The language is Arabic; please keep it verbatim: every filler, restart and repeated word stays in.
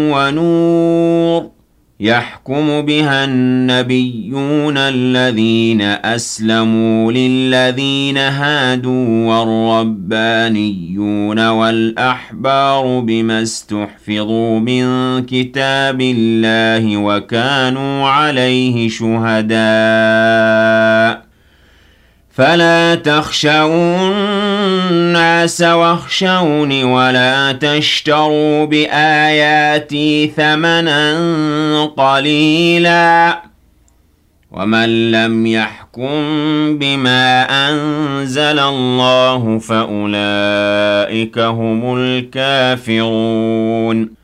ونور يحكم بها النبيون الذين أسلموا للذين هادوا والربانيون والأحبار بما استحفظوا من كتاب الله وكانوا عليه شهداء فلا تخشوا الناس واخشوني ولا تشتروا بآياتي ثمنا قليلا ومن لم يحكم بما أنزل الله فأولئك هم الكافرون